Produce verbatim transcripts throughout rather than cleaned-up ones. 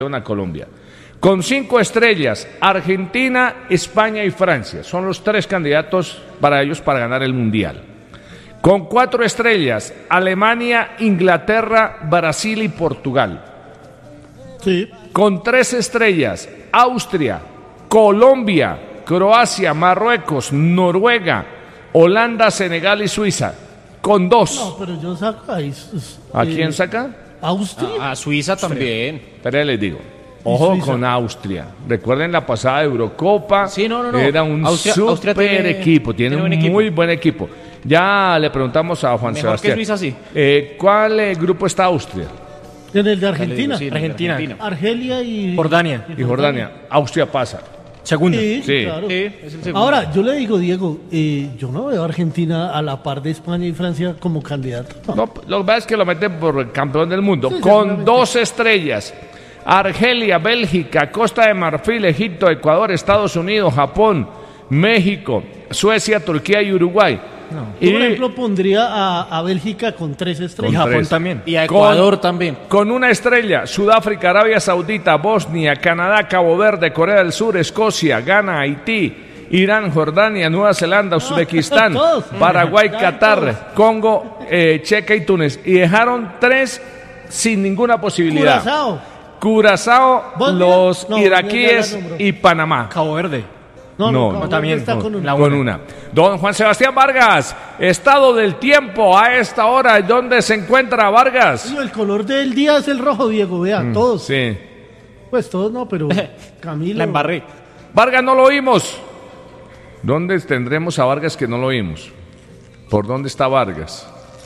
a Colombia. Con cinco estrellas, Argentina, España y Francia. Son los tres candidatos para ellos para ganar el Mundial. Con cuatro estrellas, Alemania, Inglaterra, Brasil y Portugal. Sí. Con tres estrellas, Austria, Colombia, Croacia, Marruecos, Noruega, Holanda, Senegal y Suiza. Con dos. No, pero yo saco ahí. ¿A eh, quién saca? Austria. A, a Suiza también. Pero les digo. Ojo Suiza. con Austria. Recuerden la pasada Eurocopa. Sí, no, no, no. Era un Austria- super Austria tiene- equipo. Tiene, tiene un buen equipo. muy buen equipo. Ya le preguntamos a Juan Mejor Sebastián. que Suiza, sí. Eh, ¿Cuál eh, grupo está Austria En el de Argentina. Sí, Argentina. Argelia y Jordania. y Jordania? Austria pasa. Segundo. Sí, Sí. claro. Sí, es el segundo. Ahora, yo le digo, Diego, eh, yo no veo a Argentina a la par de España y Francia como candidato. No. No, lo que pasa es que lo meten por campeón del mundo. Sí, con seguramente. dos estrellas. Argelia, Bélgica, Costa de Marfil, Egipto, Ecuador, Estados Unidos, Japón, México, Suecia, Turquía y Uruguay. Yo, Y por ejemplo, pondría a, a Bélgica con tres Y estrellas. Japón tres. también. Y a Ecuador también. Con una estrella, Sudáfrica, Arabia Saudita, Bosnia, Canadá, Cabo Verde, Corea del Sur, Escocia, Ghana, Haití, Irán, Jordania, Nueva Zelanda, Uzbekistán, todos. Paraguay, Ya, Qatar, Congo, eh, Checa y Túnez. Y dejaron tres sin ninguna posibilidad. Curazao. Curazao, ¿Bosnia? los No, iraquíes ya la nombró. y Panamá. Cabo Verde. No, No, no, Cabo también, Verde está no, con una. la- Con una. Don Juan Sebastián Vargas, estado del tiempo a esta hora. ¿Dónde se encuentra Vargas? Sí, el color del día es el rojo, Diego, vea, todos. Sí. Pues todos no, pero Camilo. La embarré. Vargas no lo oímos. ¿Dónde tendremos a Vargas que no lo oímos? ¿Por dónde está Vargas?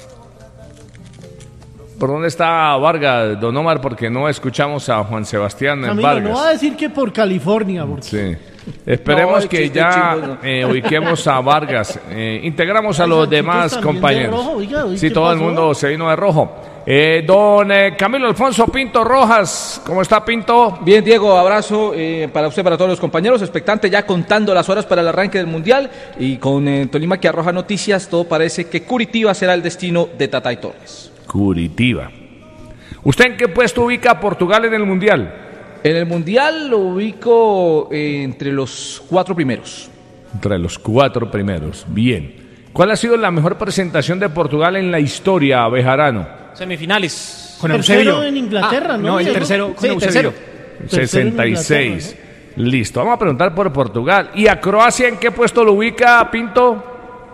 ¿Por dónde está Vargas, don Omar? Porque no escuchamos a Juan Sebastián en Camilo, Vargas. no va a decir que por California, porque Sí. Esperemos No, el que chiste ya chimbo, no. eh, ubiquemos a Vargas. Eh, integramos a Ay, los Santitos demás también de compañeros. rojo, oiga, oiga, Sí, ¿qué todo el pasó? mundo se vino de rojo. Eh, don eh, Camilo Alfonso Pinto Rojas, ¿cómo está Pinto? Bien, Diego, abrazo eh, para usted, para todos los compañeros. Expectante ya contando las horas para el arranque del Mundial. Y con eh, Tolima que arroja noticias, todo parece que Curitiba será el destino de Tatay Torres. Curitiba. ¿Usted en qué puesto ubica a Portugal en el Mundial? En el Mundial lo ubico eh, entre los cuatro primeros. Entre los cuatro primeros. Bien. ¿Cuál ha sido la mejor presentación de Portugal en la historia, Bejarano? Semifinales. Con tercero Eusebio. en Inglaterra, Ah, ¿no? No, el Diego? tercero con Sí, Eusebio. tercero. sesenta y seis. Listo. Vamos a preguntar por Portugal. ¿Y a Croacia en qué puesto lo ubica, Pinto?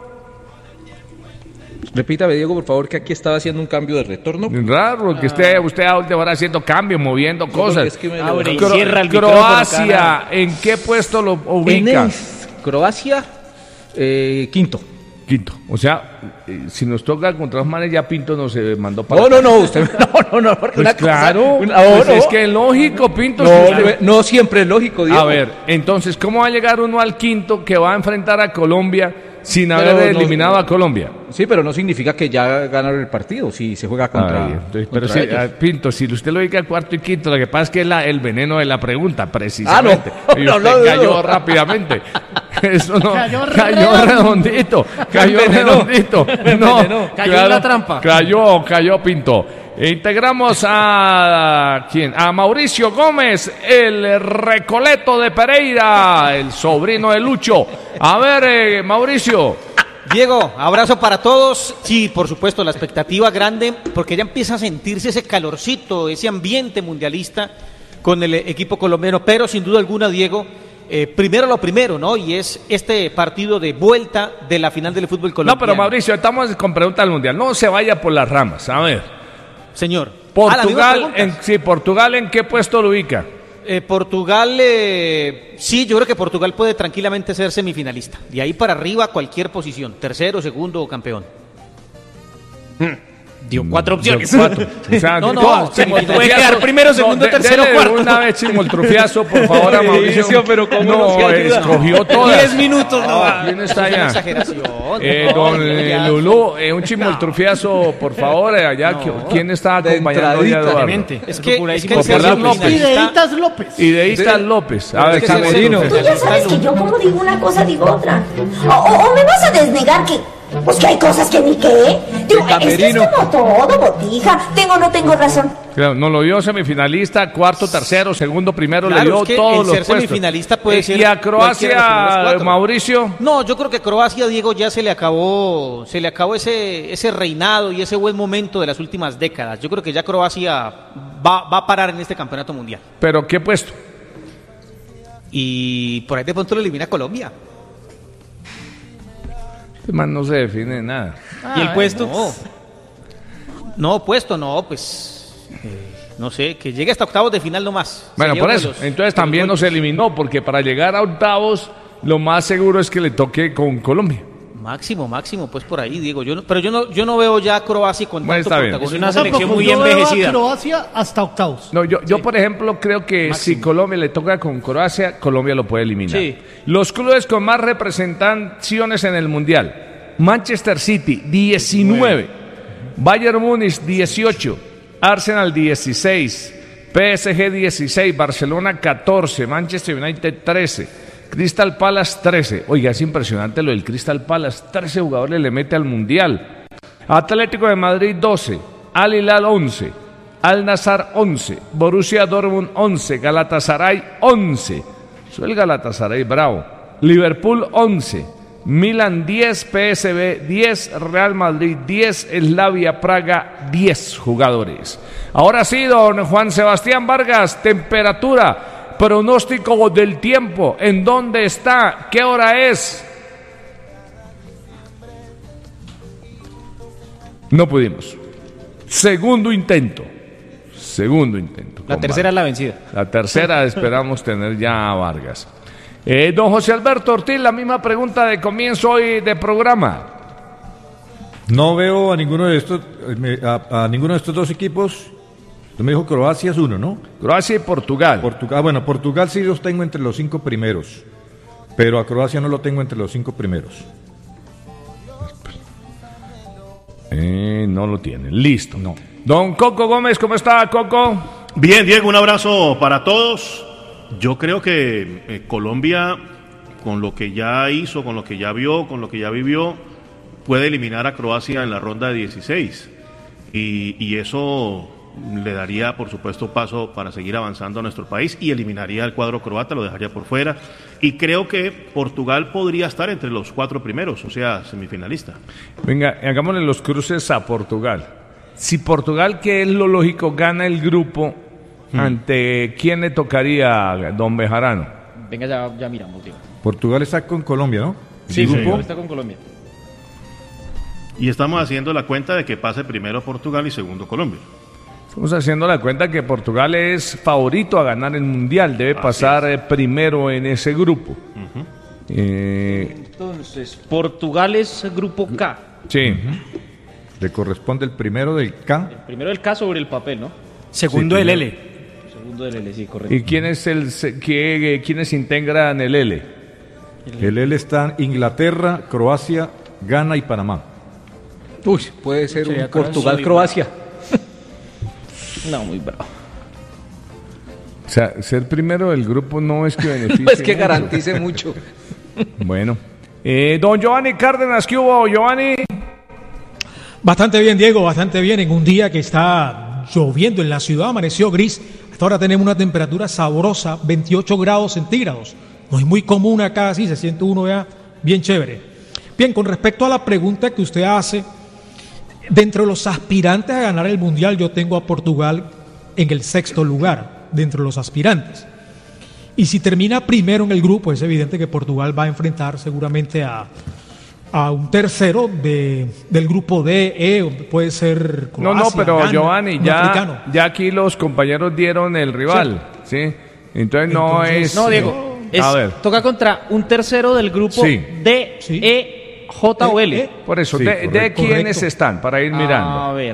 Repítame, Diego, por favor, que aquí estaba haciendo un cambio de retorno. Raro que usted, usted a última hora haciendo cambios, moviendo cosas. es que me- Abre y Cro- cierra el micrófono, Croacia, cara. ¿en qué puesto lo En ubica? el Croacia, eh, quinto. Quinto. O sea, eh, si nos toca contra los manes, ya Pinto nos eh, mandó para No, acá. no, no, usted, no, no, no, porque Pues una cosa- claro, una- pues no, es no. que es lógico, Pinto. No, si usted- no siempre es lógico, Diego. A ver, entonces, ¿cómo va a llegar uno al quinto que va a enfrentar a Colombia sin haber Pero no- eliminado a Colombia? Sí, pero no significa que ya ganaron el partido si se juega contra, Ay, entonces, pero contra sí, ellos. ah, Pinto, si usted lo ubica cuarto y quinto, lo que pasa es que es la- el veneno de la pregunta, precisamente. Ah, no. Y No, usted no, no, cayó no. rápidamente. Eso no, Cayó cayó, redondo. redondito, cayó envenenó. redondito. No, envenenó. Cayó en la trampa. Cayó, cayó Pinto. E integramos a ¿quién? A Mauricio Gómez, el Recoleto de Pereira, el sobrino de Lucho. A ver, eh, Mauricio. Diego, abrazo para todos. Sí, por supuesto, la expectativa grande, porque ya empieza a sentirse ese calorcito, ese ambiente mundialista con el eh, equipo colombiano. Pero sin duda alguna, Diego, eh, primero lo primero, ¿no? Y es este partido de vuelta de la final del fútbol No, colombiano. pero Mauricio, estamos con pregunta del Mundial. No se vaya por las ramas. A ver. Señor. Ah, la misma Portugal, pregunta. en, sí, Portugal, ¿en qué puesto lo ubica? Eh, Portugal, eh, sí, yo creo que Portugal puede tranquilamente ser semifinalista. De ahí para arriba, cualquier posición, tercero, segundo o campeón. Dio cuatro opciones. Cuatro. O sea, No, no, no, se Chimoltrufiazo. puede quedar primero, segundo, de- tercero, dele cuarto. Una vez Chimoltrufiazo, por favor, a Mauricio. Mauricio, pero ¿cómo no, nos ayuda? escogió todas. Diez minutos, no. ¿Quién está Es una allá? exageración. Eh, No, don no, eh, ya. Lulú, eh, un Chimoltrufiazo, por favor, eh, allá. ¿Quién está De acompañando hoy a entradita. Eduardo? Clemente. Es que, es que el Por ser Fernando López. Y de semifinalista- Itas López. Y de Itas López. A ver, Es que Camerino. Camerino. Tú ya sabes que yo como digo una cosa digo otra. O, o- o me vas a desnegar que Pues que hay cosas que ni qué. Digo, es que es como todo, botija. Tengo o no tengo razón. Claro, no lo dio semifinalista, cuarto, tercero, segundo, primero, Claro, le dio es que todos el los ser puestos. semifinalista puede Eh, ser ¿Y a cualquiera de los primeros Croacia, cuatro. Mauricio? No, yo creo que Croacia, Diego, ya se le acabó, se le acabó ese, ese reinado y ese buen momento de las últimas décadas. Yo creo que ya Croacia va, va a parar en este campeonato mundial. ¿Pero qué puesto? Y por ahí de pronto lo elimina Colombia. Este man no se define nada. ¿Y el puesto? No, no puesto, no, pues, eh, no sé, que llegue hasta octavos de final nomás. Bueno, Sería por uno de eso. los- Entonces de los también no golpes. se eliminó, porque para llegar a octavos, lo más seguro es que le toque con Colombia. Máximo, máximo, pues por ahí, Diego. Yo no- pero yo no, yo no veo ya a Croacia con Bueno, tanto está bien. protagonismo. Es una selección Tampoco, muy yo veo a envejecida. Croacia hasta octavos. No, yo, yo por ejemplo, creo que Máximo. si Colombia le toca con Croacia, Colombia lo puede eliminar. Sí. Los clubes con más representaciones en el Mundial. Manchester City, diecinueve. Bayern Múnich, dieciocho. Arsenal, dieciséis. P S G, dieciséis. Barcelona, catorce. Manchester United, trece. Crystal Palace, trece. Oiga, es impresionante lo del Crystal Palace. trece jugadores le mete al Mundial. Atlético de Madrid, doce. Al Hilal, once. Al Nassr, once. Borussia Dortmund, once. Galatasaray, once. Soy el Galatasaray bravo. Liverpool, once. Milan, diez. P S V, diez. Real Madrid, diez. Slavia Praga, diez jugadores. Ahora sí, don Juan Sebastián Vargas, temperatura, pronóstico del tiempo, ¿en dónde está? ¿Qué hora es? No pudimos. Segundo intento. Segundo intento. La con tercera es Vargas. la vencida. La tercera esperamos tener ya a Vargas. Eh, don José Alberto Ortiz, la misma pregunta de comienzo hoy de programa. No veo a ninguno de estos, eh, me- a, a ninguno de estos dos equipos. Usted me dijo Croacia es uno, ¿no? Croacia y Portugal. Portugal, ah, bueno, Portugal sí los tengo entre los cinco primeros, pero a Croacia no lo tengo entre los cinco primeros. Eh, no lo tienen. Listo. No. Don Coco Gómez, ¿cómo está, Coco? Bien, Diego, un abrazo para todos. Yo creo que eh, Colombia, con lo que ya hizo, con lo que ya vio, con lo que ya vivió, puede eliminar a Croacia en la ronda de dieciséis. Y, y eso le daría, por supuesto, paso para seguir avanzando a nuestro país y eliminaría al cuadro croata, lo dejaría por fuera. Y creo que Portugal podría estar entre los cuatro primeros, o sea, semifinalista. Venga, hagámosle los cruces a Portugal. Si Portugal, que es lo lógico, gana el grupo, ¿ante quién le tocaría, don Bejarano? Venga, ya, ya miramos, Diego. Portugal está con Colombia, ¿no? Sí, ¿El señor. Está con Colombia. Y estamos haciendo la cuenta de que pase primero Portugal y segundo Colombia. Estamos haciendo la cuenta que Portugal es favorito a ganar el Mundial, debe pasar eh, primero en ese grupo. Eh, Entonces, Portugal es grupo K. sí. Le corresponde el primero del K. Primero el K sobre el papel, ¿no? Segundo Sí, el primero. L. Segundo del L, sí, correcto. ¿Y quién es el se- qué- eh, quiénes integran el L? El L está Inglaterra, Croacia, Ghana y Panamá. Uy, puede ser Sería un Portugal muy Croacia. No, muy bravo. O sea, ser primero del grupo no es que beneficie. Pues que mucho. garantice mucho. Bueno. Eh, don Giovanni Cárdenas, ¿qué hubo, Giovanni? Bastante bien, Diego, bastante bien. En un día que está lloviendo en la ciudad, amaneció gris. Hasta ahora tenemos una temperatura sabrosa, veintiocho grados centígrados. No es muy común acá, así se siente uno ya bien chévere. Bien, con respecto a la pregunta que usted hace, dentro de los aspirantes a ganar el Mundial, yo tengo a Portugal en el sexto lugar, dentro de los aspirantes. Y si termina primero en el grupo, es evidente que Portugal va a enfrentar seguramente a, a un tercero de, del grupo D, E, o puede ser No, Croacia, no, pero Ghana, Giovanni, un ya, africano. ya aquí los compañeros dieron el rival, ¿sí? Entonces no Entonces- es... No, Diego, es, a ver, toca contra un tercero del grupo Sí. D, Sí. E, J o L. Eh, eh. por eso, Sí, de, de correcto. quiénes Correcto. están, para ir mirando. A ver,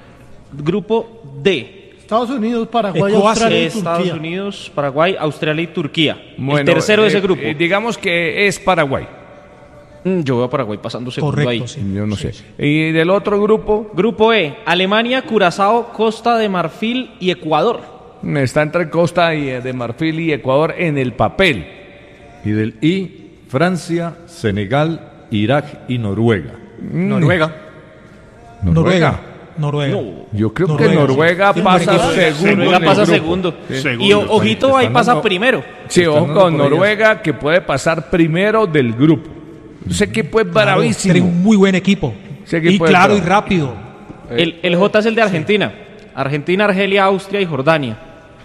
grupo D. Estados Unidos, Paraguay, Eh, Croacia, Australia y Estados Turquía. Unidos, Paraguay, Australia y Turquía. Bueno, el tercero de eh, ese grupo. eh, digamos que es Paraguay, Mm, Yo veo a Paraguay pasando segundo ahí. Correcto, sí. yo no sé. Y del otro grupo, Grupo E, Alemania, Curazao, Costa de Marfil y Ecuador. está entre Costa y, eh, de Marfil y Ecuador en el papel. Y del I, Francia, Senegal, Irak y Noruega. Noruega. Noruega. Noruega. Yo creo Noruega, que Noruega sí. pasa Noruega segundo. Noruega en el pasa grupo. segundo. Sí. Segundo, Y o- está- ojito, ahí están pasa dando- primero. Sí, Están ojo dando con por ellas. Noruega, que puede pasar primero del grupo. Ese equipo es Claro, bravísimo. tiene un muy buen equipo. Ese equipo y es claro y bravo. rápido. El, el J es el de Argentina. Argentina, Argelia, Austria y Jordania.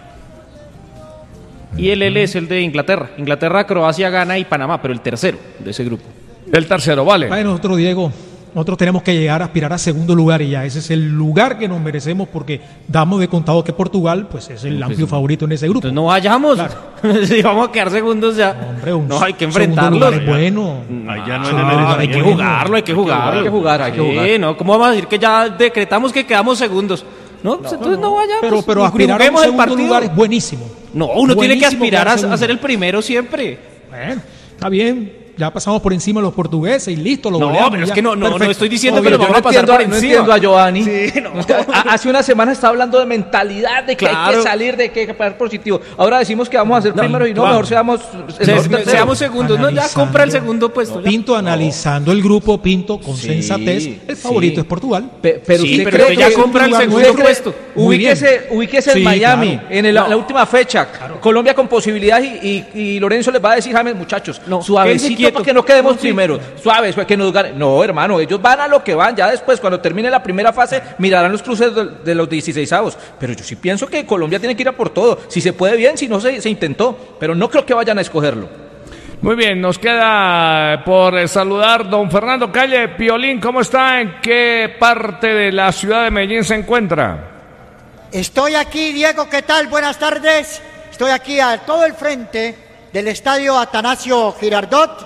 Y el L es el de Inglaterra. Inglaterra, Croacia, Ghana y Panamá, pero el tercero de ese grupo. El tercero, vale. Bueno, nosotros, Diego, nosotros tenemos que llegar a aspirar a segundo lugar y ya ese es el lugar que nos merecemos porque damos de contado que Portugal pues es el amplio favorito en ese grupo. Entonces no vayamos. Si vamos a quedar segundos ya. Hombre, un no, hay que segundo enfrentarlos. lugar es bueno. Allá no es Ah, de No, merecer. hay que bueno. jugarlo, hay que jugarlo. Hay que jugar, hay que Sí, jugar. no, ¿cómo vamos a decir que ya decretamos que quedamos segundos? No, pues entonces no vayamos. Pero, pero Ni aspirar a un juguemos el segundo partido. lugar es buenísimo. No, uno tiene que Buenísimo aspirar a, quedar a ser segundo. el primero siempre. Bueno, está bien. Ya pasamos por encima de los portugueses y listo, lo No, goleamos, pero es ya. que no, no, no Perfecto. estoy diciendo Obvio, que lo yo vamos no a pasar entiendo, por no encima. entiendo a Giovanni. Sí, no. No entiendo. A- Hace una semana está hablando de mentalidad, de que hay Claro. que salir, de que hay que pagar positivo. Ahora decimos que vamos a ser primero y no, claro. mejor seamos Se- mejor tercero. seamos segundos. No, ya Analizando. compra el segundo puesto. ya. Pinto analizando el grupo, Pinto con Sí, sensatez. El favorito sí. es Portugal. Pe- pero Sí, usted pero cree usted ya que- compra el ¿usted segundo cree- puesto. Muy Ubíquese, ubíquese en Sí, Miami, claro. en el- la última fecha. Colombia con posibilidad y, y, y Lorenzo les va a decir, James, muchachos, No, quédense suavecito quietos. para que no quedemos Sí. primero. Suave, suave, que nos gane. No, hermano, ellos van a lo que van. Ya después, cuando termine la primera fase, mirarán los cruces de, de los dieciseisavos. Pero yo sí pienso que Colombia tiene que ir a por todo. Si se puede bien, si no se, se intentó. Pero no creo que vayan a escogerlo. Muy bien, nos queda por eh, saludar don Fernando Calle. Piolín, ¿cómo está? ¿En qué parte de la ciudad de Medellín se encuentra? Estoy aquí, Diego, ¿qué tal? Buenas tardes. Estoy aquí a todo el frente del estadio Atanasio Girardot.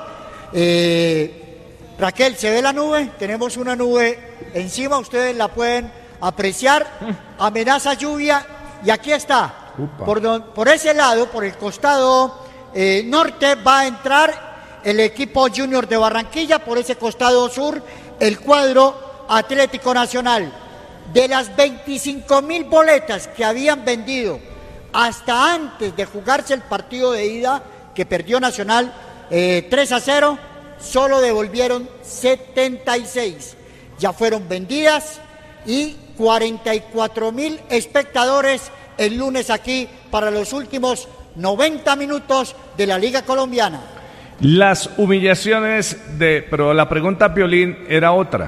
Eh, Raquel, ¿se ve la nube? Tenemos una nube encima, ustedes la pueden apreciar. Amenaza lluvia y aquí está. Por, don- por ese lado, por el costado eh, norte, va a entrar el equipo Junior de Barranquilla. Por ese costado sur, el cuadro Atlético Nacional. De las veinticinco mil boletas que habían vendido hasta antes de jugarse el partido de ida, que perdió Nacional eh, tres a cero, solo devolvieron setenta y seis. Ya fueron vendidas y cuarenta y cuatro mil espectadores el lunes aquí para los últimos noventa minutos de la Liga Colombiana. Las humillaciones de... Pero la pregunta, Piolín, era otra.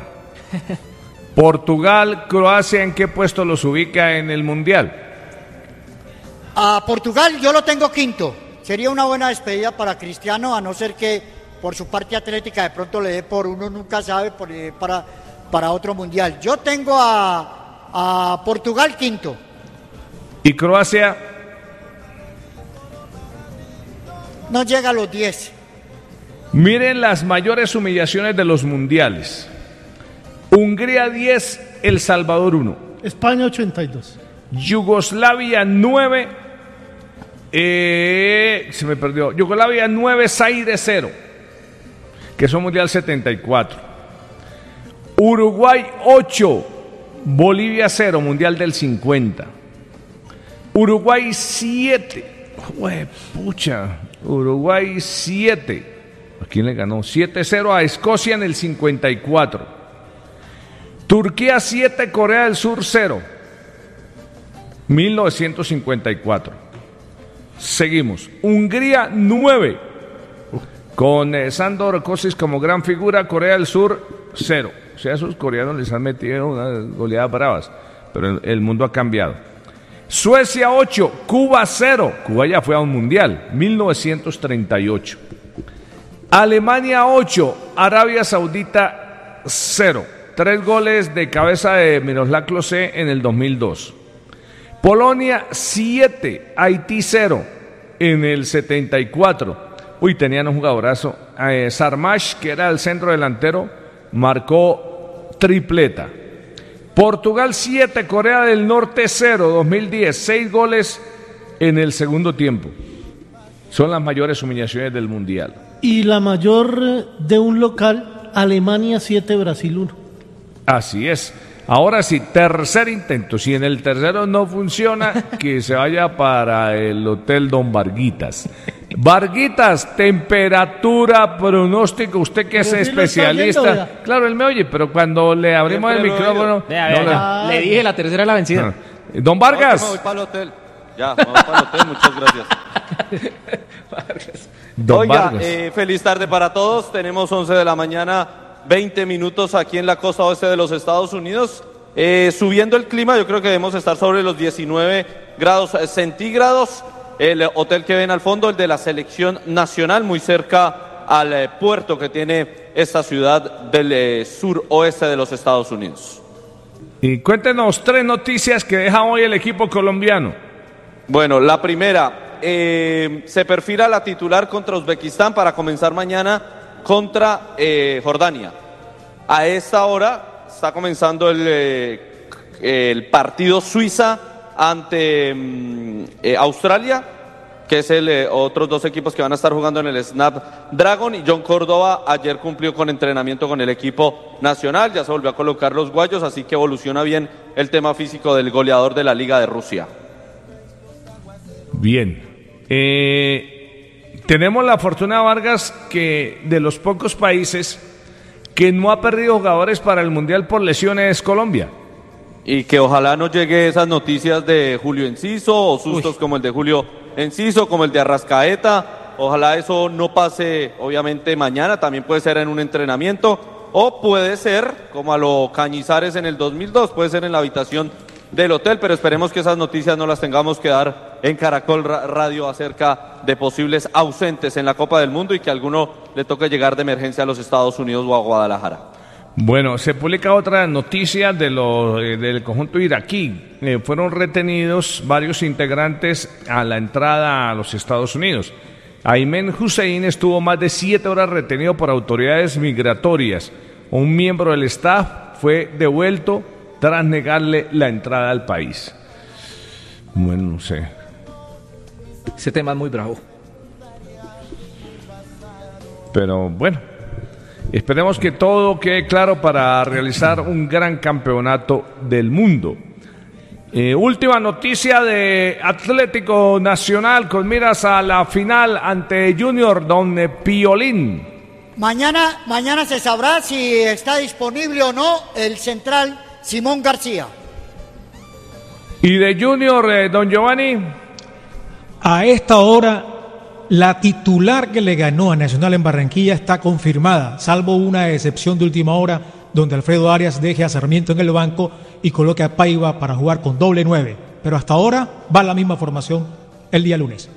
Portugal, Croacia, ¿en qué puesto los ubica en el Mundial? A Portugal yo lo tengo quinto. Sería una buena despedida para Cristiano, a no ser que por su parte atlética de pronto le dé por uno, nunca sabe, por, eh, para, para otro mundial. Yo tengo a, a Portugal quinto. ¿Y Croacia? No llega a los diez. Miren las mayores humillaciones de los mundiales. Hungría diez, El Salvador uno. España ochenta y dos. Yugoslavia nueve, eh, se me perdió. Yugoslavia nueve, Zaire cero, que son Mundial setenta y cuatro. Uruguay ocho, Bolivia cero, Mundial del cincuenta. Uruguay siete, pucha, Uruguay siete. ¿A quién le ganó? siete cero a Escocia en el cincuenta y cuatro. Turquía siete, Corea del Sur cero. mil novecientos cincuenta y cuatro. Seguimos. Hungría nueve. Con eh, Sandor Kosic como gran figura. Corea del Sur cero. O sea, esos coreanos les han metido unas goleadas bravas. Pero el, el mundo ha cambiado. Suecia ocho. Cuba cero. Cuba ya fue a un mundial. mil novecientos treinta y ocho. Alemania ocho. Arabia Saudita cero. Tres goles de cabeza de Miroslav Klose en el dos mil dos. Polonia siete, Haití cero en el setenta y cuatro. Uy, tenían un jugadorazo. Eh, Sarmash, que era el centro delantero, marcó tripleta. Portugal siete, Corea del Norte cero, dos mil diez. Seis goles en el segundo tiempo. Son las mayores humillaciones del Mundial. Y la mayor eh, de un local, Alemania siete, Brasil uno. Así es. Ahora sí, tercer intento. Si en el tercero no funciona, que se vaya para el Hotel Don Varguitas. Varguitas, temperatura, pronóstico, usted que es Pero sí lo está especialista. oyendo, vea. Claro, él me oye, pero cuando le abrimos el Siempre lo micrófono. Vea, no vea, le- le dije la tercera es la vencida. Ah. Don No, que me Vargas. voy para el hotel. Ya, me voy para el hotel, muchas gracias. Don Oiga, Vargas. eh, feliz tarde para todos. Tenemos once de la mañana, veinte minutos aquí en la costa oeste de los Estados Unidos. Eh, subiendo el clima, yo creo que debemos estar sobre los diecinueve grados centígrados. El hotel que ven al fondo, el de la selección nacional, muy cerca al eh, puerto que tiene esta ciudad del eh, suroeste de los Estados Unidos. Y cuéntenos tres noticias que deja hoy el equipo colombiano. Bueno, la primera, eh, se perfila la titular contra Uzbekistán para comenzar mañana contra eh, Jordania. A esta hora está comenzando el, eh, el partido Suiza ante mm, eh, Australia, que es el eh, otros dos equipos que van a estar jugando en el Snapdragon, y John Córdoba ayer cumplió con entrenamiento con el equipo nacional, ya se volvió a colocar los guayos, así que evoluciona bien el tema físico del goleador de la Liga de Rusia. Bien. Eh, tenemos la fortuna, Vargas, que de los pocos países que no ha perdido jugadores para el Mundial por lesiones es Colombia. Y que ojalá no llegue esas noticias de Julio Enciso o sustos Uy. como el de Julio Enciso, como el de Arrascaeta. Ojalá eso no pase, obviamente, mañana, también puede ser en un entrenamiento, o puede ser, como a lo Cañizares en el dos mil dos, puede ser en la habitación del hotel, pero esperemos que esas noticias no las tengamos que dar en Caracol Radio acerca de posibles ausentes en la Copa del Mundo y que a alguno le toque llegar de emergencia a los Estados Unidos o a Guadalajara. Bueno, se publica otra noticia de lo, eh, del conjunto iraquí. Eh, fueron retenidos varios integrantes a la entrada a los Estados Unidos. Aymen Hussein estuvo más de siete horas retenido por autoridades migratorias. Un miembro del staff fue devuelto tras negarle la entrada al país. Bueno, no sé. Ese tema es muy bravo. Pero bueno, esperemos que todo quede claro para realizar un gran campeonato del mundo. Eh, última noticia de Atlético Nacional con miras a la final ante Junior Don Piolín. Mañana, mañana se sabrá si está disponible o no el central Simón García. ¿Y de Junior, eh, don Giovanni? A esta hora, la titular que le ganó a Nacional en Barranquilla está confirmada, salvo una excepción de última hora, donde Alfredo Arias deje a Sarmiento en el banco y coloque a Paiva para jugar con doble nueve. Pero hasta ahora va la misma formación el día lunes.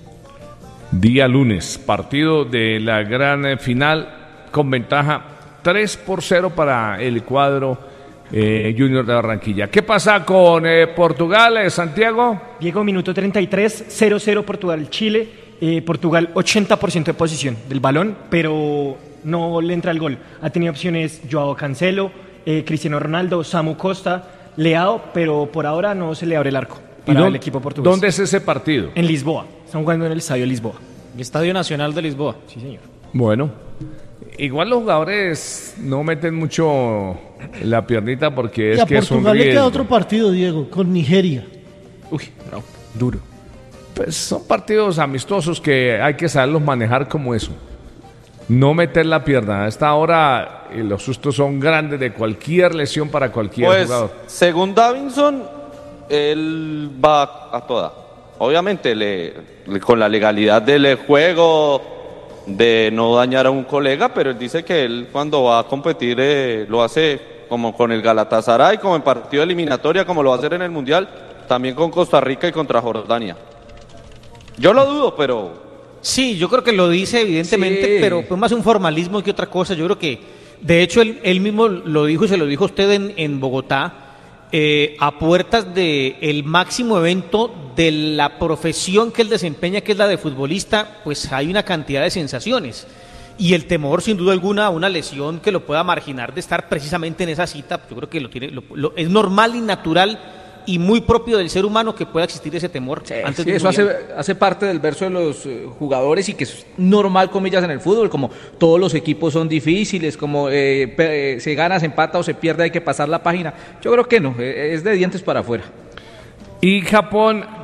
Día lunes, partido de la gran eh, final con ventaja tres por cero para el cuadro eh, Junior de Barranquilla. ¿Qué pasa con eh, Portugal, eh, Santiago? Diego, minuto treinta y tres, cero cero Portugal-Chile. Eh, Portugal ochenta por ciento de posición del balón, pero no le entra el gol. Ha tenido opciones Joao Cancelo, eh, Cristiano Ronaldo, Samu Costa, Leao, pero por ahora no se le abre el arco para dónde, el equipo portugués. ¿Dónde es ese partido? En Lisboa. Están jugando en el Estadio Lisboa. El Estadio Nacional de Lisboa. Sí, señor. Bueno, igual los jugadores no meten mucho la piernita porque es y a que es un Portugal le queda riesgo. otro partido, Diego, con Nigeria. Uy, bravo, duro. Pues son partidos amistosos que hay que saberlos manejar como eso. No meter la pierna. A esta hora eh, los sustos son grandes de cualquier lesión para cualquier Pues, jugador. según Davinson, él va a toda. Obviamente, le, le- con la legalidad del juego, de no dañar a un colega, pero él dice que él cuando va a competir eh, lo hace como con el Galatasaray, como en partido de eliminatoria, como lo va a hacer en el Mundial, también con Costa Rica y contra Jordania. Yo lo dudo, pero... Sí, yo creo que lo dice evidentemente, Sí. pero pues más un formalismo que otra cosa. Yo creo que, de hecho, él, él mismo lo dijo y se lo dijo a usted en, en Bogotá, eh, a puertas de el máximo evento de la profesión que él desempeña, que es la de futbolista, pues hay una cantidad de sensaciones. Y el temor, sin duda alguna, a una lesión que lo pueda marginar de estar precisamente en esa cita, yo creo que lo tiene, lo- lo- es normal y natural y muy propio del ser humano que pueda existir ese temor. antes Sí, de un eso hace, mundial. hace parte del verso de los eh, jugadores y que es normal, comillas, en el fútbol, como todos los equipos son difíciles, como eh, pe- eh, se gana, se empata o se pierde, hay que pasar la página. Yo creo que no, eh, es de dientes para afuera. Y Japón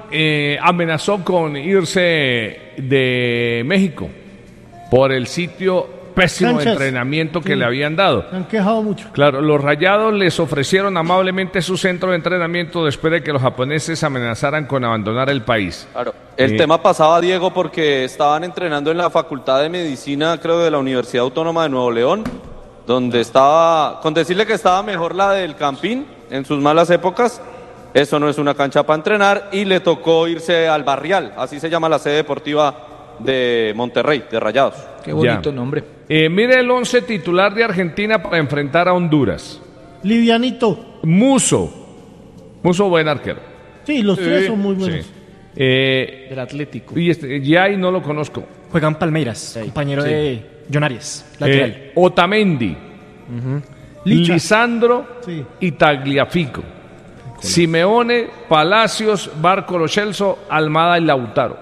eh, amenazó con irse de México por el sitio pésimo de Canchas. entrenamiento que Sí. le habían dado. Se han quejado mucho. Claro, los Rayados les ofrecieron amablemente su centro de entrenamiento después de que los japoneses amenazaran con abandonar el país. Claro. El Eh, tema pasaba, Diego, porque estaban entrenando en la Facultad de Medicina, creo, de la Universidad Autónoma de Nuevo León, donde estaba, con decirle que estaba mejor la del Campín en sus malas épocas, eso no es una cancha para entrenar, y le tocó irse al Barrial, así se llama la sede deportiva de Monterrey, de Rayados. Qué bonito Ya. nombre. Eh, mire el once titular de Argentina para enfrentar a Honduras. Livianito. Muso. Muso, buen arquero. Sí, los tres Sí, son muy buenos. sí. Eh, Del Atlético. y este, ya ahí no lo conozco. Juegan Palmeiras, compañero Sí. de John Arias, lateral. Eh, Otamendi, Licha. Lisandro Sí. y Tagliafico. Simeone, Palacios, Barco, Lo Celso, Almada y Lautaro.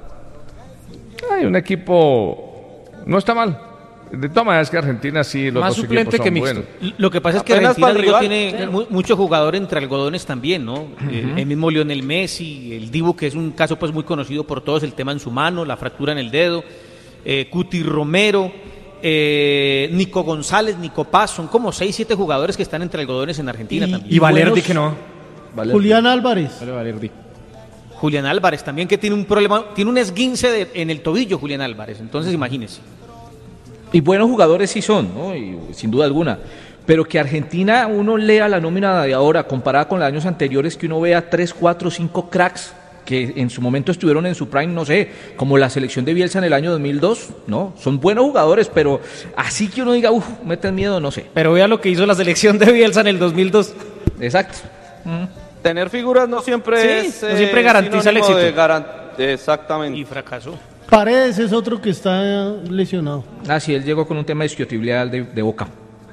Hay un equipo, no está mal. De todas maneras que Argentina sí, los Más dos suplente equipos son que mixto. buenos. Lo que pasa es que Apenas Argentina para el Diego, rival. tiene mu- mucho jugador entre algodones también, ¿no? Eh, el mismo Lionel Messi, el Dibu, que es un caso pues muy conocido por todos, el tema en su mano, la fractura en el dedo, eh, Cuti Romero, eh, Nico González, Nico Paz, son como seis, siete jugadores que están entre algodones en Argentina Y- también. Y Valerdi buenos- que no. Julián Álvarez. Vale, Valerdi. Julián Álvarez también, que tiene un problema, tiene un esguince de- en el tobillo, Julián Álvarez, entonces imagínese. Y buenos jugadores sí son, ¿no? Y, sin duda alguna. Pero que Argentina, uno lea la nómina de ahora comparada con los años anteriores, que uno vea tres, cuatro, cinco cracks que en su momento estuvieron en su prime, no sé, como la selección de Bielsa en el año dos mil dos, ¿no? Son buenos jugadores, pero así que uno diga, uff, meten miedo, no sé. Pero vea lo que hizo la selección de Bielsa en el dos mil dos. Exacto. Tener figuras no siempre Sí, es no siempre garantiza el sinónimo de éxito. garan- Exactamente. Y fracasó. Paredes es otro que está lesionado. Ah, sí, él llegó con un tema de isquiotibial de, de boca.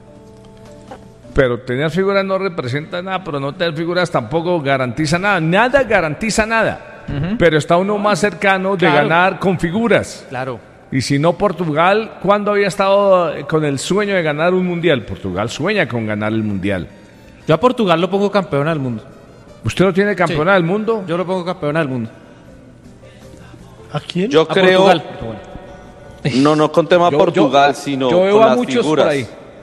Pero tener figuras no representa nada, pero no tener figuras tampoco garantiza nada. Nada garantiza nada. Pero está uno más cercano de Claro. ganar con figuras. Claro. Y si no, Portugal, ¿cuándo había estado eh, con el sueño de ganar un mundial? Portugal sueña con ganar el mundial. Yo a Portugal lo pongo campeón del mundo. ¿Usted no tiene campeona del mundo? Yo lo pongo campeón del mundo. ¿A quién? Yo A creo, Portugal. no, no con tema Yo- Portugal, yo- sino yo veo con a las muchos figuras. por ahí.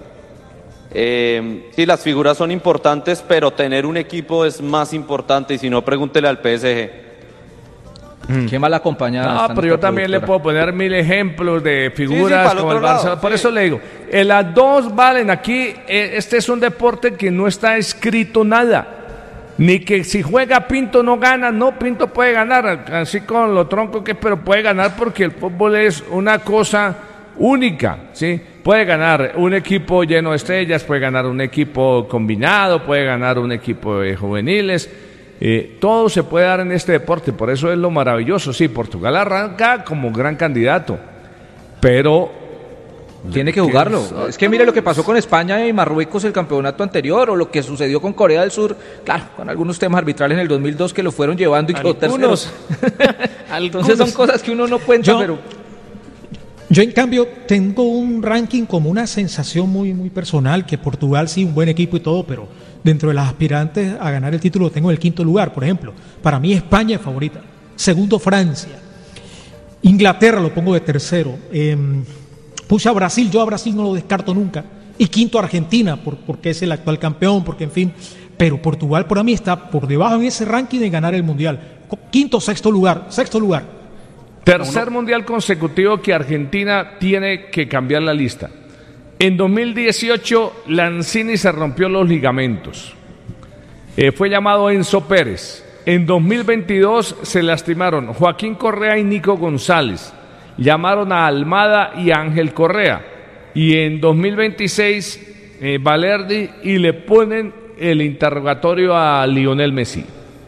Eh, sí, las figuras son importantes, pero tener un equipo es más importante, y si no, pregúntele al P S G. Qué mal acompañada. No, está pero yo nuestra también le productora. puedo poner mil ejemplos de Sí, sí, figuras para el como el otro lado, Barça. Por sí. eso le digo, eh, las dos valen aquí. eh, este es un deporte que no está escrito nada. Ni que si juega Pinto no gana. No, Pinto puede ganar, así con lo tronco que es, pero puede ganar porque el fútbol es una cosa única, ¿sí? Puede ganar un equipo lleno de estrellas, puede ganar un equipo combinado, puede ganar un equipo de juveniles. Eh, todo se puede dar en este deporte, por eso es lo maravilloso. Sí, Portugal arranca como gran candidato, pero Tiene que jugarlo. Es que mire lo que pasó con España y Marruecos el campeonato anterior, o lo que sucedió con Corea del Sur, claro, con algunos temas arbitrales en el dos mil dos que lo fueron llevando y quedó Algunos. terceros. Entonces son cosas que uno no cuenta, Yo- pero Yo, en cambio, tengo un ranking como una sensación muy, muy personal, que Portugal sí, un buen equipo y todo, pero dentro de las aspirantes a ganar el título tengo el quinto lugar, por ejemplo. Para mí España es favorita. Segundo, Francia. Inglaterra lo pongo de tercero. Eh, puse a Brasil, yo a Brasil no lo descarto nunca. Y quinto, Argentina, por, porque es el actual campeón, porque en fin. Pero Portugal para mí está por debajo en ese ranking de ganar el Mundial. Quinto, sexto lugar, sexto lugar. tercer mundial consecutivo que Argentina tiene que cambiar la lista. En dos mil dieciocho, Lanzini se rompió los ligamentos. Eh, fue llamado Enzo Pérez. En dos mil veintidós se lastimaron Joaquín Correa y Nico González. Llamaron a Almada y a Ángel Correa. Y en dos mil veintiséis, eh, Valerdi, y le ponen el interrogatorio a Lionel Messi.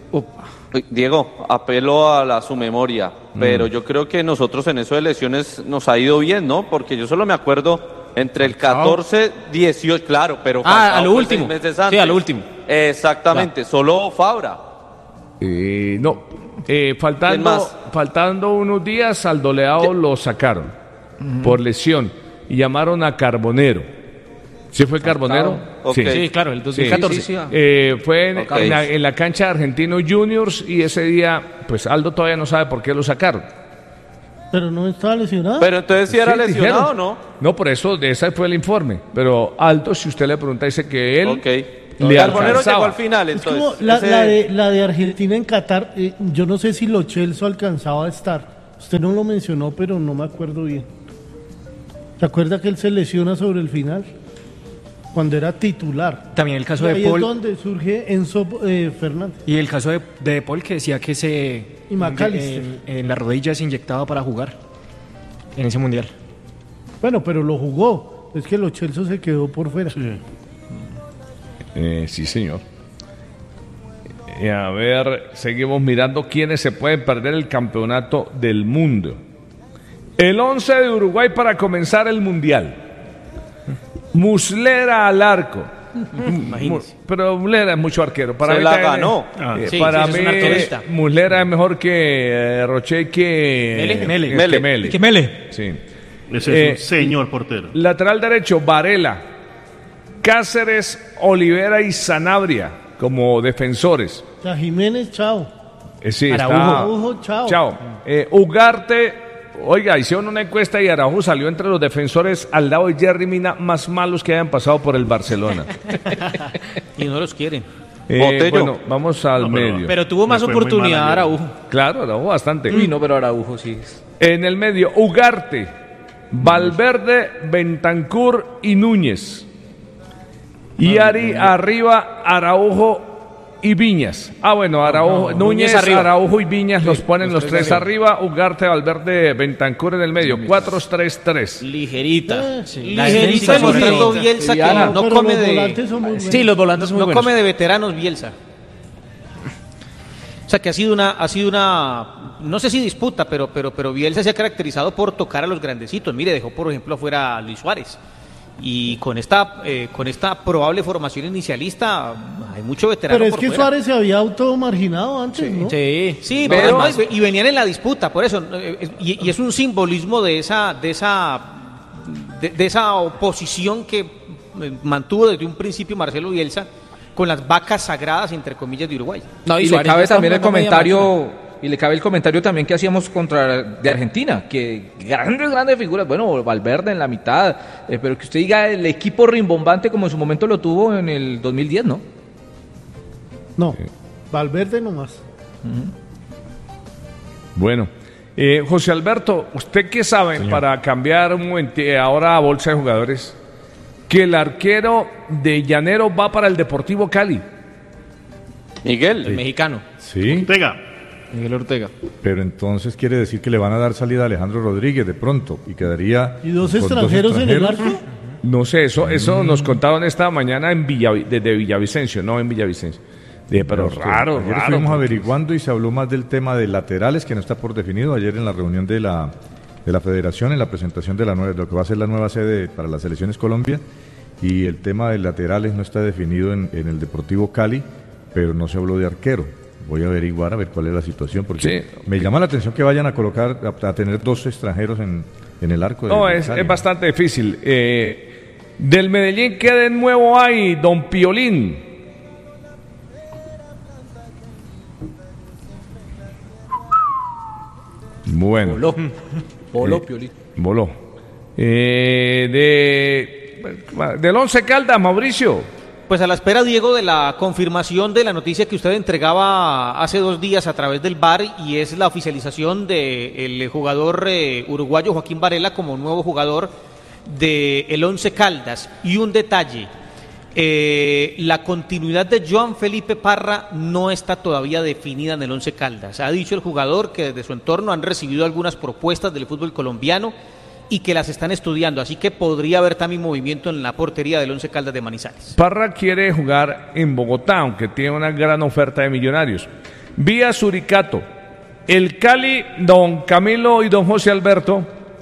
Diego, apelo a, la, a su memoria, pero yo creo que nosotros en eso de lesiones nos ha ido bien, ¿no? Porque yo solo me acuerdo entre el catorce, dieciocho, claro, pero Ah, a lo fue último. seis meses Sí, antes. a lo último. Exactamente, solo Fabra. Eh, no, eh, ¿Quién faltando, más? faltando unos días al Doleado lo sacaron por lesión y llamaron a Carbonero. ¿Sí fue Carbonero? Okay. Sí. sí, claro, el dos mil catorce. Sí, sí, sí. Eh, fue en, okay. en, la, en la cancha de Argentinos Juniors y ese día, pues Aldo todavía no sabe por qué lo sacaron. Pero no estaba lesionado. Pero entonces sí era sí, lesionado, ¿no? No, por eso, de ese fue el informe. Pero Aldo, si usted le pregunta, dice que él okay. le Carbonero llegó al final, entonces. Es como la, ese... la, de, la de Argentina en Qatar, eh, yo no sé si Lo Celso alcanzaba a estar. Usted no lo mencionó, pero no me acuerdo bien. ¿Se acuerda que él se lesiona sobre el final? Cuando era titular. También el caso y de ahí Paul. Es donde surge Enzo eh, Fernández. Y el caso de, de Paul, que decía que se y McAllister. En, en la rodilla se inyectaba para jugar en ese mundial. Bueno, pero lo jugó. Es que Lo Celso se quedó por fuera. Sí, eh, sí señor. Eh, a ver, seguimos mirando quiénes se pueden perder el campeonato del mundo. El once de Uruguay para comenzar el mundial. Muslera al arco. Imagínese. Pero Muslera es mucho arquero. Para Se mí la también, ganó. Ah, eh, sí, para sí, mí, es un arquerista. Muslera es mejor que eh, Roche que Mele. Mele. Mele. Que Mele. Que Mele. Sí. Ese Eh, es un señor portero. Lateral derecho, Varela, Cáceres, Olivera y Sanabria como defensores. O sea, Jiménez, chao. Eh, sí, Araujo, está- Araujo, chao. Chao. Eh, Ugarte. Oiga, hicieron una encuesta y Araujo salió entre los defensores al lado de Jerry Mina más malos que hayan pasado por el Barcelona. Y no los quieren. Eh, Botello. bueno, vamos al No, pero- medio. Pero tuvo más Le fue muy oportunidad mal ayer. Araujo. Claro, Araujo bastante. Uy, no, pero Araujo sí. En el medio, Ugarte, Valverde, Bentancur y Núñez. Y Ari arriba, Araujo y Viñas. Ah, bueno, Araujo, no, Núñez, Núñez arriba. Araujo y Viñas los ponen los los, tres tres arriba. Ugarte, Valverde, Bentancur en el medio. cuatro tres tres. Ligerita. Eh, Sí. La Ligerita, Ligerita ligerita. mostrando Bielsa que No, no pero come los de volantes son muy buenos. Sí, los volantes son muy no buenos. come de veteranos Bielsa. O sea que ha sido una ha sido una no sé si disputa, pero pero pero Bielsa se ha caracterizado por tocar a los grandecitos. Mire, dejó por ejemplo afuera a Luis Suárez. Y con esta eh, con esta probable formación inicialista hay mucho veterano Pero es por que fuera. Suárez se había automarginado antes, ¿no? Sí. Sí, pero pero además- además, y venían en la disputa, por eso, eh, y, y es un simbolismo de esa, de esa, de, de esa oposición que eh, mantuvo desde un principio Marcelo Bielsa con las vacas sagradas entre comillas de Uruguay. No, y, le Suárez cabe ya está también el jugando media comentario y le cabe el comentario también que hacíamos contra de Argentina, que grandes grandes figuras, bueno, Valverde en la mitad, eh, pero que usted diga el equipo rimbombante como en su momento lo tuvo en el dos mil diez, ¿no? No, Valverde nomás. Bueno, eh, José Alberto, ¿usted qué sabe para cambiar un momento ahora a bolsa de jugadores? Que el arquero de Llanero va para el Deportivo Cali. Miguel. El mexicano. Sí, Ortega. Miguel Ortega. pero entonces quiere decir que le van a dar salida a Alejandro Rodríguez de pronto y quedaría ¿Y dos con extranjeros en el extranjeros. arco? No sé, eso, eso nos contaron esta mañana en Villa, desde Villavicencio, no en Villavicencio. Dije, pero Pero raro, ayer raro. estuvimos averiguando y se habló más del tema de laterales que no está por definido ayer en la reunión de la de la Federación en la presentación de la nueva, de lo que va a ser la nueva sede para las selecciones Colombia, y el tema de laterales no está definido en, en el Deportivo Cali, pero no se habló de arquero. Voy a averiguar a ver cuál es la situación, porque Sí. me llama la atención que vayan a colocar, a, a tener dos extranjeros en, en el arco. de- No, de es, Cali. es bastante difícil. Eh, del Medellín, ¿qué de nuevo hay, don Piolín? Bueno. Voló. Voló, Piolín. Voló. Eh, de, del Once Caldas, Mauricio. Pues a la espera, Diego, de la confirmación de la noticia que usted entregaba hace dos días a través del V A R, y es la oficialización del jugador eh, uruguayo Joaquín Varela como nuevo jugador del Once Caldas. Y un detalle, eh, la continuidad de Joan Felipe Parra no está todavía definida en el Once Caldas. Ha dicho el jugador que desde su entorno han recibido algunas propuestas del fútbol colombiano y que las están estudiando, así que podría haber también movimiento en la portería del Once Caldas de Manizales. Parra quiere jugar en Bogotá, aunque tiene una gran oferta de Millonarios. Vía Suricato, el Cali, don Camilo y don José Alberto,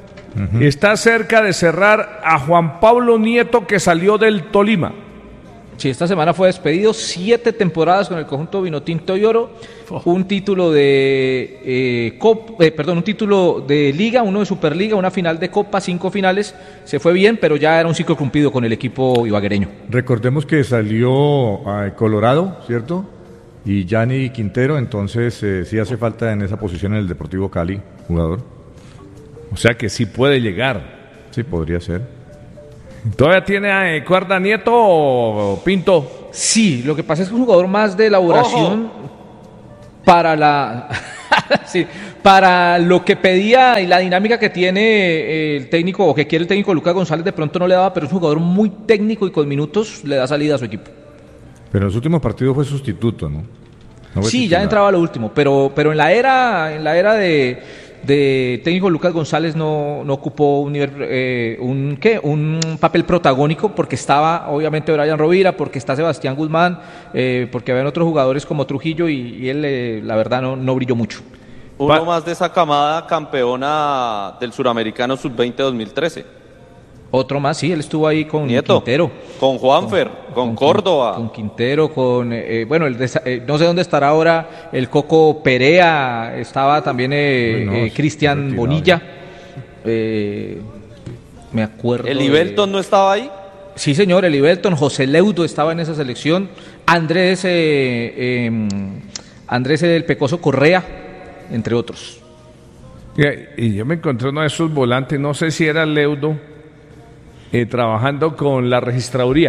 uh-huh. está cerca de cerrar a Juan Pablo Nieto, que salió del Tolima. Sí, esta semana fue despedido, siete temporadas con el conjunto Vinotinto y Oro, un título de eh, Cop, eh, perdón, un título de Liga, uno de Superliga, una final de Copa, cinco finales, se fue bien, pero ya era un ciclo cumplido con el equipo ibaguereño. Recordemos que salió a Colorado, ¿cierto? Y Gianni Quintero, entonces eh, sí hace falta en esa posición en el Deportivo Cali, jugador. O sea que sí puede llegar. Sí, podría ser. ¿Todavía tiene eh, cuerda Nieto o Pinto? Sí, lo que pasa es que es un jugador más de elaboración para la sí, para lo que pedía y la dinámica que tiene el técnico o que quiere el técnico Lucas González, de pronto no le daba, pero es un jugador muy técnico y con minutos le da salida a su equipo. Pero en los últimos partidos fue sustituto, ¿no? No fue sí, titular. ya entraba a lo último, pero pero en la era en la era de de técnico Lucas González no, no ocupó un, nivel, eh, un, ¿qué? un papel protagónico, porque estaba obviamente Brian Rovira, porque está Sebastián Guzmán, eh, porque habían otros jugadores como Trujillo y, y él eh, la verdad no, no brilló mucho. Uno Va. más de esa camada campeona del Suramericano sub veinte dos mil trece. Otro más, sí, él estuvo ahí con Nieto, Quintero. Con Juanfer, con, con, con Córdoba. Con Quintero, con, eh, bueno, el de, eh, no sé dónde estará ahora el Coco Perea, estaba también eh, no, eh, Cristian Bonilla. Eh, me acuerdo. ¿El Ibelton de... no estaba ahí? Sí, señor, el Ibelton, José Leudo estaba en esa selección, Andrés, eh, eh, Andrés el Pecoso Correa, entre otros. Y, y yo me encontré uno de esos volantes, no sé si era Leudo, Eh, trabajando con la registraduría.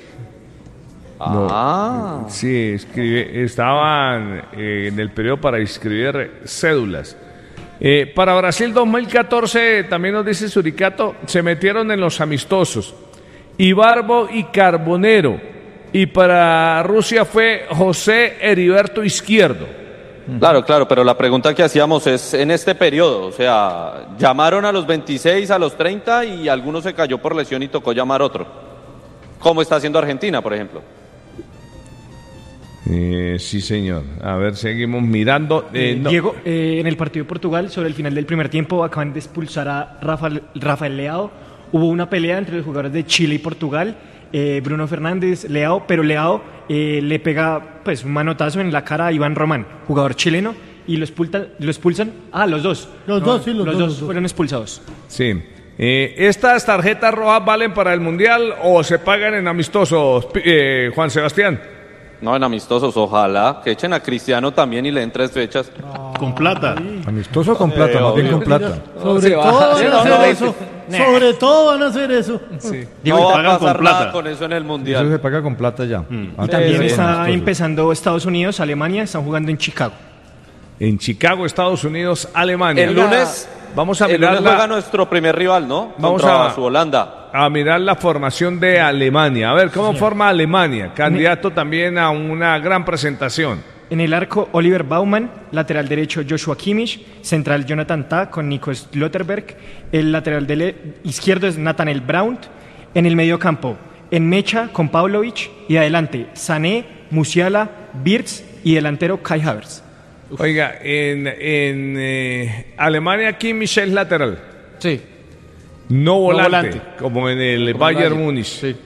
Ah. No, sí, escribe, estaban eh, en el periodo para inscribir cédulas. Eh, para Brasil dos mil catorce, también nos dice Suricato, se metieron en los amistosos Ibarbo y Carbonero. Y para Rusia fue José Heriberto Izquierdo. Claro, claro, pero la pregunta que hacíamos es en este periodo, o sea, llamaron a los veintiséis, a los treinta y alguno se cayó por lesión y tocó llamar otro. ¿Cómo está haciendo Argentina, por ejemplo? Eh, sí, señor. A ver, seguimos mirando. Eh, eh, no. Diego, eh, en el partido de Portugal, sobre el final del primer tiempo, acaban de expulsar a Rafael, Rafael Leao. Hubo una pelea entre los jugadores de Chile y Portugal. Eh, Bruno Fernández, Leao, pero Leao eh, le pega pues un manotazo en la cara a Iván Román, jugador chileno, y lo expulsan, lo expulsan, ah, los dos, los no, dos, sí, los, los dos, dos los fueron expulsados. Sí. Eh, ¿Estas tarjetas rojas valen para el Mundial o se pagan en amistosos, eh, Juan Sebastián? No, en amistosos, ojalá que echen a Cristiano también y le den tres fechas. Ah, con plata. Amistoso con plata, eh, más bien con plata. Sobre todo van a hacer eso. Sobre todo van a hacer eso. Sí. No va a pasar nada con eso en el Mundial. Eso se paga con plata ya. Mm. Y también está empezando Estados Unidos, Alemania, están jugando en Chicago. En Chicago, Estados Unidos, Alemania. El lunes vamos a mirar. El lunes la... juega nuestro primer rival, ¿no? Vamos Contra a su Holanda. A mirar la formación de Alemania. A ver cómo sí. forma Alemania. Candidato también a una gran presentación. En el arco, Oliver Baumann, lateral derecho Joshua Kimmich, central Jonathan Tah con Nico Slotterberg, el lateral de izquierdo es Nathaniel Braun, en el medio campo, en mecha con Pavlovic y adelante Sané, Musiala, Wirtz y delantero Kai Havertz. Uf. Oiga, en, en eh, Alemania Kimmich es lateral. Sí. No volante, no volante. como en el como Bayern Múnich. Sí.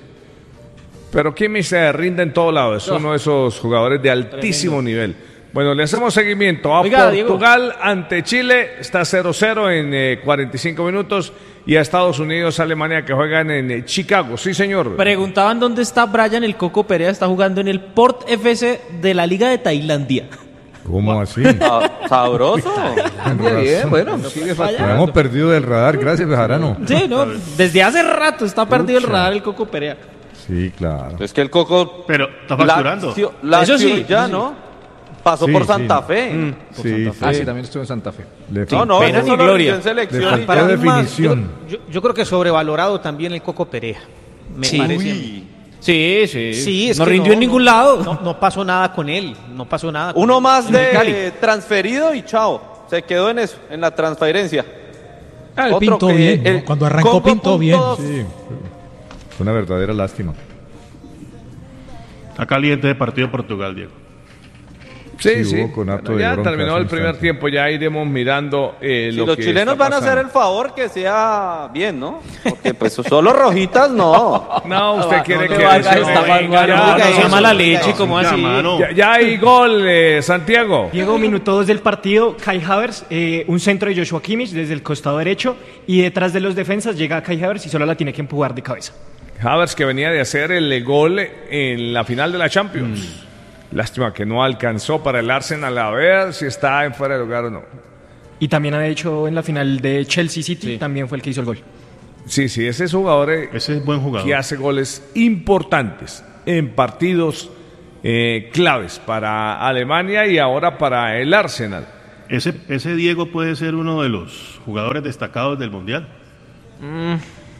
Pero Kimmich se rinde en todo lado, es uno de esos jugadores de altísimo Tremendo. nivel. Bueno, le hacemos seguimiento a Oiga, Portugal Diego. ante Chile, está cero cero en eh, cuarenta y cinco minutos, y a Estados Unidos, Alemania, que juegan en eh, Chicago. Sí, señor. Preguntaban dónde está Brian el Coco Perea, está jugando en el Port F C de la Liga de Tailandia. ¿Cómo así? Sabroso. Bien, bueno, sigue fallando. Hemos perdido del radar, gracias, Bejarano. Sí, no, desde hace rato está perdido Pucha. el radar el Coco Perea. Sí, claro. Es que el Coco... Pero está facturando. La, la Eso sí. Ya, sí. ¿no? Pasó sí, por Santa sí. Fe. Mm. Por sí, Santa sí. Fe. Ah, sí, también estuvo en Santa Fe. Le no, no, pena ni gloria. Le faltó definición. Más, yo, yo creo que sobrevalorado también el Coco Perea. Me sí. parece. Uy. Sí, sí. sí es no que rindió no, en ningún no, lado. No, no pasó nada con él. No pasó nada. Con Uno él. más de transferido y chao. Se quedó en eso, en la transferencia. Ah, el Otro pintó que, bien. El, ¿no? Cuando arrancó pintó bien. Sí. Fue una verdadera lástima. Está caliente de partido de Portugal, Diego. Sí, sí. hubo conato Bueno, de ya bronca terminó en el esa primer instancia. tiempo, ya iremos mirando eh, Si lo los que chilenos está van a hacer pasando. el favor que sea bien, ¿no? Porque pues solo rojitas no. No, usted quiere no que Vargas eso- está no, mal, venga, Vargas. ya, Oiga, no, eso es no, mala no, leche, no. ¿cómo Oiga, así? mano. Ya, ya hay gol, eh, Santiago. Diego, minuto dos del partido, Kai Havertz, eh, un centro de Joshua Kimmich desde el costado derecho y detrás de los defensas llega Kai Havertz y solo la tiene que empujar de cabeza. Havertz, que venía de hacer el gol en la final de la Champions. Lástima que no alcanzó para el Arsenal, a ver si está en fuera de lugar o no. Y también ha hecho en la final de Chelsea City, también fue el que hizo el gol. Sí, sí, ese es jugador eh, Ese es buen jugador. que hace goles importantes en partidos eh, claves para Alemania y ahora para el Arsenal. Ese, ese Diego puede ser uno de los jugadores destacados del Mundial. Mm.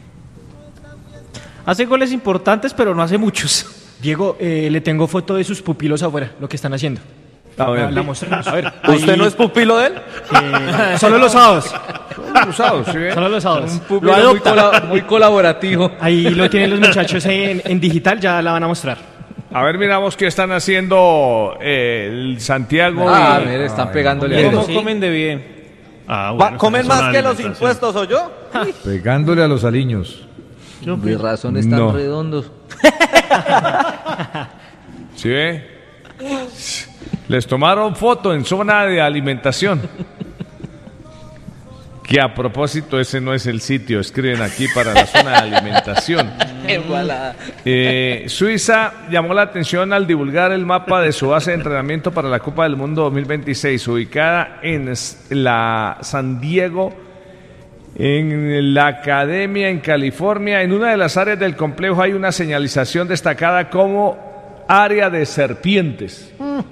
Hace goles importantes, pero no hace muchos. Diego, eh, le tengo foto de sus pupilos afuera, lo que están haciendo. A ver. La, la mostramos. A ver. ¿Usted ahí, no es pupilo de él? eh, solo los sábados. Los sábados, ¿sí ve? Solo los sábados. Un público muy, cola- muy colaborativo. Ahí lo tienen los muchachos en, en digital, ya la van a mostrar. A ver, miramos qué están haciendo eh, el Santiago. Ah, y- mire, están Ay, pegándole a ¿Cómo él. comen de bien? Ah, Va- bueno, ¿Comen esa es más una que los alimentación. impuestos o yo? Pegándole a los aliños. De razón están No. redondos. ¿Sí ve? Les tomaron foto en zona de alimentación. Que a propósito, ese no es el sitio, escriben aquí para la zona de alimentación. Eh, Suiza llamó la atención al divulgar el mapa de su base de entrenamiento para la Copa del Mundo dos mil veintiséis, ubicada en s- la San Diego, en la Academia en California. En una de las áreas del complejo hay una señalización destacada como área de serpientes,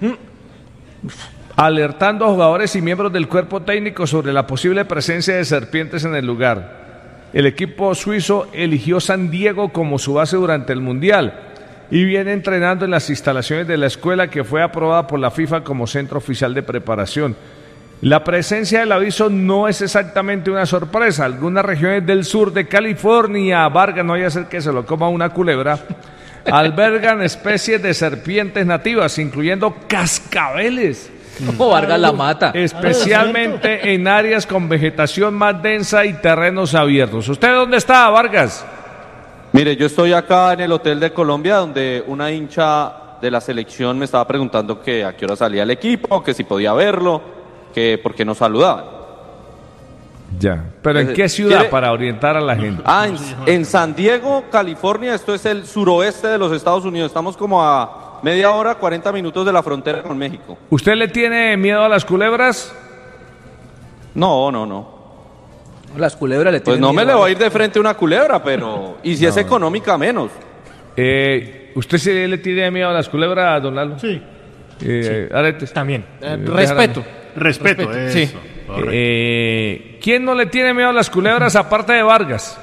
alertando a jugadores y miembros del cuerpo técnico sobre la posible presencia de serpientes en el lugar. El equipo suizo eligió San Diego como su base durante el Mundial y viene entrenando en las instalaciones de la escuela que fue aprobada por la FIFA como centro oficial de preparación. La presencia del aviso no es exactamente una sorpresa. Algunas regiones del sur de California, Vargas, no vaya a ser que se lo coma una culebra, albergan especies de serpientes nativas, incluyendo cascabeles. Como Vargas la mata. Especialmente en áreas con vegetación más densa y terrenos abiertos. ¿Usted dónde está, Vargas? Mire, yo estoy acá en el Hotel de Colombia, donde una hincha de la selección me estaba preguntando que a qué hora salía el equipo, que si podía verlo, que por qué no saludaban. Ya. ¿Pero en Eh, qué ciudad ¿quiere- para orientar a la gente? Ah, en, en San Diego, California, esto es el suroeste de los Estados Unidos. Estamos como a media hora, cuarenta minutos de la frontera con México. ¿Usted le tiene miedo a las culebras? No, no, no. Las culebras le Pues tienen no me miedo le a- voy a ir de frente a una culebra, pero... Y si es económica, menos. Eh, ¿Usted sí le tiene miedo a las culebras, don Lalo? Sí. Eh, Aretes. También. Eh, Eh, respeto. Respeto, Respeto, eso. sí. Correcto. Eh, ¿Quién no le tiene miedo a las culebras aparte de Vargas?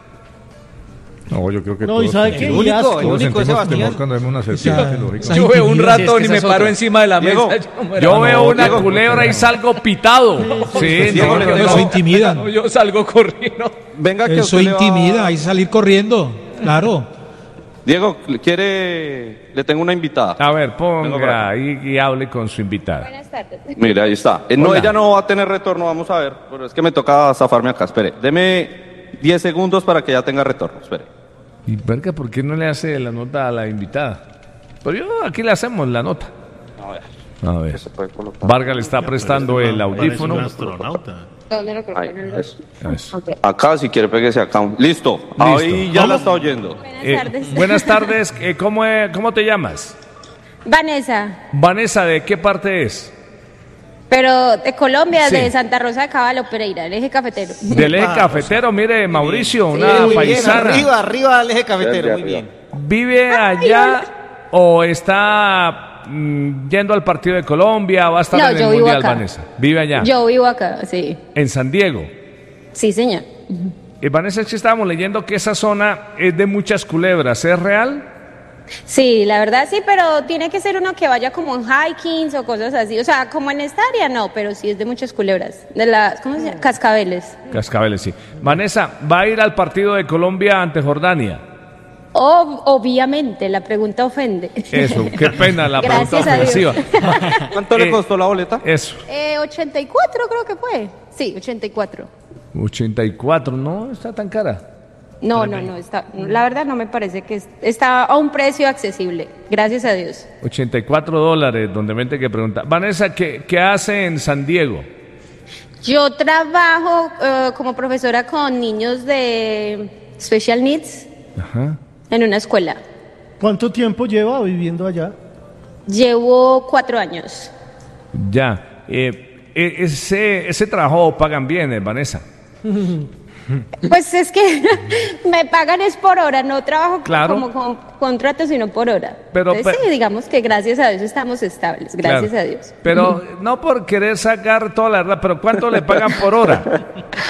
No, yo creo que No, ¿y todos, sabe todos qué? El único, Y asco. el único es sentimos Sebastián. temor cuando vemos una serpiente, lógico. Yo veo un Sí, ratón es que y esa me es paro otra. encima de la Diego, mesa. Yo muero. Yo veo una Diego, culebra y salgo pitado. Sí, Diego, no, le no, tengo- Eso intimidan. No, yo salgo corriendo. Venga que Eso usted le va- intimida, hay que salir corriendo. Claro. Diego, ¿quiere...? Le tengo una invitada. A ver, Vengo por ponga acá. ahí y hable con su invitada. Buenas tardes. Mire, ahí está. Eh, no, Hola. ella no va a tener retorno, vamos a ver. Pero es que me toca zafarme acá, espere. Deme diez segundos para que ella tenga retorno, espere. Y verga, ¿por qué no le hace la nota a la invitada? Pero yo aquí le hacemos la nota. A ver, A ver. se puede colocar. Vargas le está prestando Parece el una- parece audífono. un astronauta. ¿Dónde lo coloco? Ahí, En el- eso. Eso. Ok. Acá, si quiere, péguese acá. Listo. Ahí ya la está oyendo. Buenas Eh, tardes. buenas tardes. eh, ¿cómo, eh, ¿Cómo te llamas? Vanessa, Vanessa, ¿de qué parte es? pero de Colombia, Sí. de Santa Rosa de Caballo, Pereira, el eje cafetero. Del eje cafetero, mire, Mauricio, Sí, una muy bien, paisana. arriba, arriba al eje cafetero, Bien, muy bien, bien. ¿Vive allá o está mm, yendo al partido de Colombia? ¿Va a estar No, en el yo vivo Mundial, acá. Vanessa? ¿Vive allá? Yo vivo acá, sí. En San Diego. Sí, señor. Eh, Vanessa, es que estábamos leyendo que esa zona es de muchas culebras. ¿Es real? Sí, la verdad sí, pero tiene que ser uno que vaya como en hikings o cosas así. O sea, como en esta área no, pero sí es de muchas culebras. De las, ¿cómo se llama? Cascabeles. Cascabeles, sí. Vanessa, ¿va a ir al partido de Colombia ante Jordania? Ob- obviamente, la pregunta ofende. Eso, qué pena la pregunta Gracias a Dios. ofensiva. ¿Cuánto le Eh, costó la boleta? Eso, Eh, ochenta y cuatro creo que fue. Sí, ochenta y cuatro. ochenta y cuatro, no está tan cara. No, no, no, está, la verdad no me parece que es- está a un precio accesible. Gracias a Dios. ochenta y cuatro dólares, donde mente que pregunta. Vanessa, ¿qué, qué hace en San Diego? Yo trabajo eh, como profesora con niños de special needs Ajá. en una escuela. ¿Cuánto tiempo lleva viviendo allá? Llevo cuatro años. Ya. Eh, e- ese, ese trabajo pagan bien, eh, Vanessa. Pues es que me pagan es por hora, no trabajo Claro. como con contrato, sino por hora. Pero- Entonces, pero- sí, digamos que gracias a Dios estamos estables, gracias Claro. a Dios. Pero no por querer sacar toda la verdad, pero ¿cuánto le pagan por hora?